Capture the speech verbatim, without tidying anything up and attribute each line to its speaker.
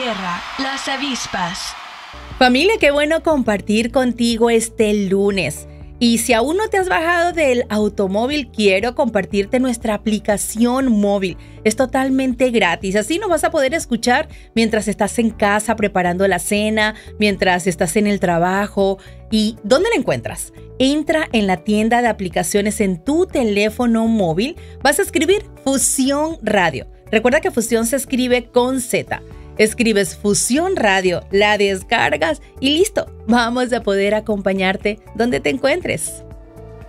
Speaker 1: tierra, las avispas.
Speaker 2: Familia, qué bueno compartir contigo este lunes. Y si aún no te has bajado del automóvil, quiero compartirte nuestra aplicación móvil. Es totalmente gratis, así nos vas a poder escuchar mientras estás en casa preparando la cena, mientras estás en el trabajo. ¿Y dónde la encuentras? Entra en la tienda de aplicaciones en tu teléfono móvil, vas a escribir Fusión Radio. Recuerda que Fusión se escribe con Z. Escribes Fusión Radio, la descargas y listo. Vamos a poder acompañarte donde te encuentres.